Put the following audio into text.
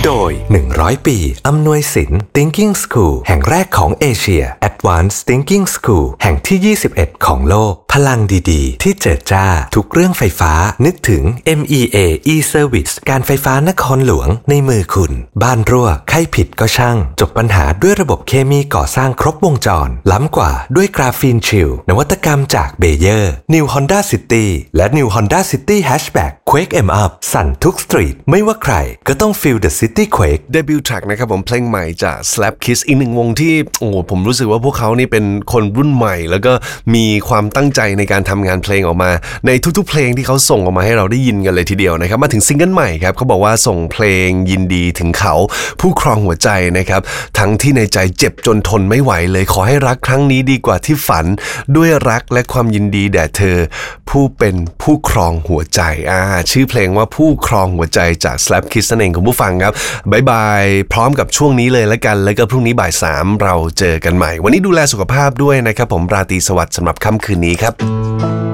โดย100 ปีอำนวยสิน Thinking School แห่งแรกของเอเชีย Advanced Thinking School แห่งที่21ของโลกพลังดีๆที่เจิดจ้าทุกเรื่องไฟฟ้านึกถึง MEA e-Service การไฟฟ้านครหลวงในมือคุณบ้านรั่วไข้ผิดก็ช่างจบปัญหาด้วยระบบเคมีก่อสร้างครบวงจรล้ำกว่าด้วยกราฟีนชิลนวัตกรรมจากเบเยอร์ New Honda City และ New Honda City Hatchback Quake em up สั่นทุกสตรีทไม่ว่าใครก็ต้อง Feel the City Quake เดบิวต์แทร็กนะครับผมเพลงใหม่จาก Slap Kiss อีกหนึ่งวงที่ผมรู้สึกว่าพวกเขานี่เป็นคนรุ่นใหม่แล้วก็มีความตั้งใจในการทำงานเพลงออกมาในทุกๆเพลงที่เขาส่งออกมาให้เราได้ยินกันเลยทีเดียวนะครับมาถึงซิงเกิลใหม่ครับเขาบอกว่าส่งเพลงยินดีถึงเขาผู้ครองหัวใจนะครับทั้งที่ในใจเจ็บจนทนไม่ไหวเลยขอให้รักครั้งนี้ดีกว่าที่ฝันด้วยรักและความยินดีแด่เธอผู้เป็นผู้ครองหัวใจชื่อเพลงว่าผู้ครองหัวใจจาก Slap Kiss นั่นเองคุณผู้ฟังครับบ๊ายบายพร้อมกับช่วงนี้เลยละกันแล้วก็พรุ่งนี้บ่าย 3เราเจอกันใหม่วันนี้ดูแลสุขภาพด้วยนะครับผมราตรีสวัสดิ์สำหรับค่ำคืนนี้ครับ